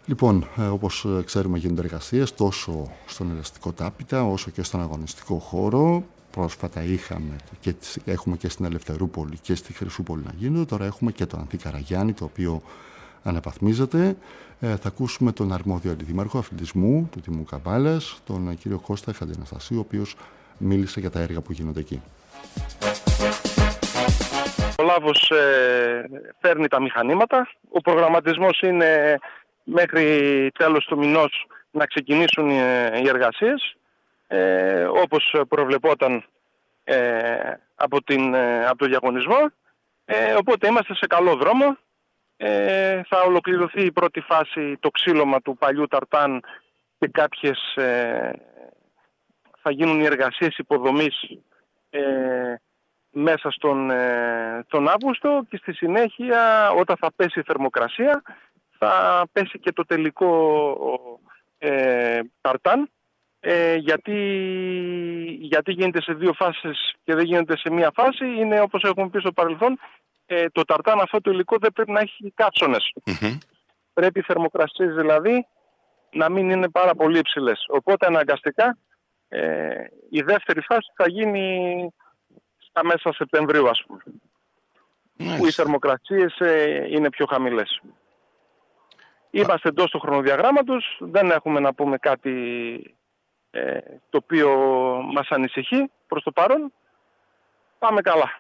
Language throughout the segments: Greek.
Λοιπόν, όπως ξέρουμε γίνονται εργασίες τόσο στον ελαστικό τάπητα όσο και στον αγωνιστικό χώρο. Πρόσφατα έχουμε και στην Ελευθερούπολη και στη Χρυσούπολη να γίνονται. Τώρα έχουμε και το Ανθή Καραγιάννη, το οποίο αναπαθμίζεται. Θα ακούσουμε τον αρμόδιο αντιδήμαρχο αθλητισμού του Δήμου Καμπάλας, τον κύριο Κώστα Χαντιναστασίου, ο οποίος μίλησε για τα έργα που γίνονται εκεί. Ο Λάβος φέρνει τα μηχανήματα. Ο προγραμματισμός είναι μέχρι τέλος του μηνός να ξεκινήσουν οι εργασίες, όπως προβλεπόταν από το διαγωνισμό. Οπότε είμαστε σε καλό δρόμο. Θα ολοκληρωθεί η πρώτη φάση, το ξύλωμα του παλιού ταρτάν και κάποιες θα γίνουν οι εργασίες υποδομής μέσα στον Αύγουστο, και στη συνέχεια, όταν θα πέσει η θερμοκρασία, θα πέσει και το τελικό ταρτάν, γιατί γίνεται σε δύο φάσεις και δεν γίνεται σε μία φάση. Είναι, όπως έχουμε πει στο παρελθόν, το ταρτάν αυτό το υλικό δεν πρέπει να έχει κάψονες. Πρέπει οι θερμοκρασίες δηλαδή να μην είναι πάρα πολύ υψηλές. Οπότε αναγκαστικά η δεύτερη φάση θα γίνει στα μέσα Σεπτεμβρίου, ας πούμε, που οι θερμοκρασίες είναι πιο χαμηλές. Είμαστε εντός του χρονοδιαγράμματος, δεν έχουμε να πούμε κάτι το οποίο μας ανησυχεί προς το παρόν. Πάμε καλά.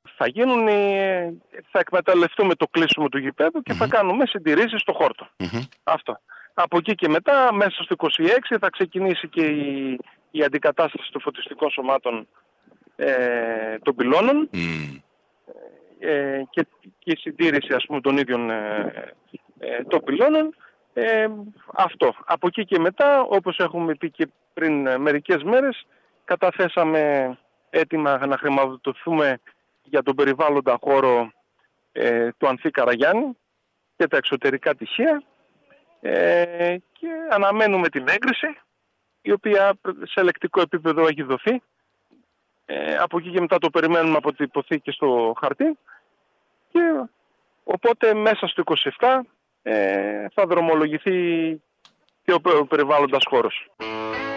Θα εκμεταλλευτούμε το κλείσιμο του γηπέδου και θα κάνουμε συντηρήσεις στο χόρτο. Αυτό. Από εκεί και μετά, μέσα στο 26, θα ξεκινήσει και η αντικατάσταση των φωτιστικών σωμάτων των πυλώνων και η συντήρηση, ας πούμε, των ίδιων των πυλώνων. Αυτό. Από εκεί και μετά, όπως έχουμε πει και πριν μερικές μέρες, καταθέσαμε έτοιμα να χρηματοδοτηθούμε για τον περιβάλλοντα χώρο του Ανθή Καραγιάννη και τα εξωτερικά τυχεία, και αναμένουμε την έγκριση, η οποία σε ελεκτικό επίπεδο έχει δοθεί. Από εκεί και μετά το περιμένουμε να αποτυπωθεί και στο χαρτί, και οπότε μέσα στο 27 θα δρομολογηθεί και ο περιβάλλοντας χώρος.